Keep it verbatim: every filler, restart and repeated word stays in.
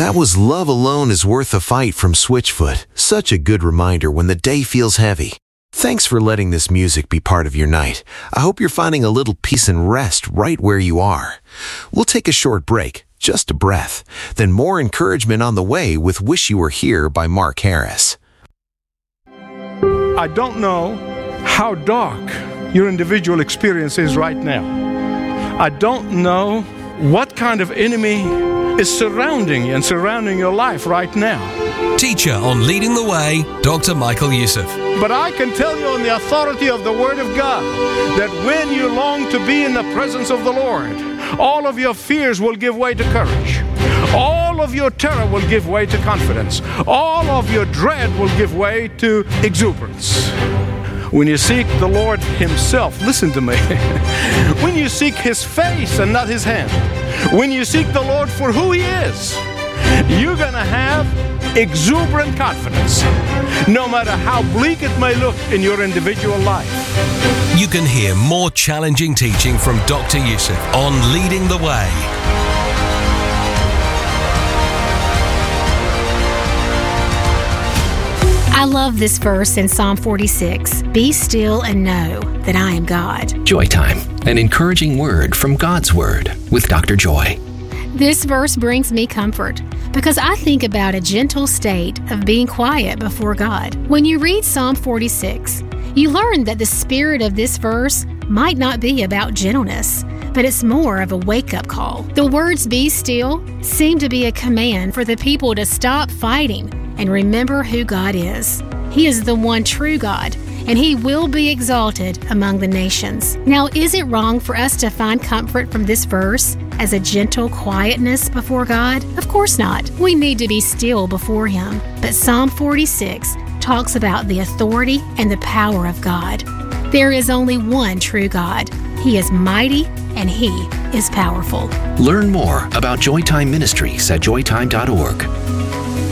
That was Love Alone is Worth a Fight from Switchfoot. Such a good reminder when the day feels heavy. Thanks for letting this music be part of your night. I hope you're finding a little peace and rest right where you are. We'll take a short break, just a breath, then more encouragement on the way with Wish You Were Here by Mark Harris. I don't know how dark your individual experience is right now. I don't know what kind of enemy is surrounding you and surrounding your life right now. Teacher on Leading the Way, Doctor Michael Youssef. But I can tell you on the authority of the Word of God that when you long to be in the presence of the Lord, all of your fears will give way to courage. All of your terror will give way to confidence. All of your dread will give way to exuberance. When you seek the Lord Himself, listen to me. When you seek His face and not His hand, when you seek the Lord for who He is, you're going to have exuberant confidence, no matter how bleak it may look in your individual life. You can hear more challenging teaching from Doctor Youssef on Leading the Way. I love this verse in Psalm forty-six. Be still and know that I am God. Joy Time, an encouraging word from God's Word with Doctor Joy. This verse brings me comfort because I think about a gentle state of being quiet before God. When you read Psalm forty-six, you learn that the spirit of this verse might not be about gentleness, but it's more of a wake-up call. The words "be still" seem to be a command for the people to stop fighting and remember who God is. He is the one true God, and He will be exalted among the nations. Now, is it wrong for us to find comfort from this verse as a gentle quietness before God? Of course not. We need to be still before Him. But Psalm forty-six talks about the authority and the power of God. There is only one true God. He is mighty and He is powerful. Learn more about Joy Time Ministries at joy time dot org.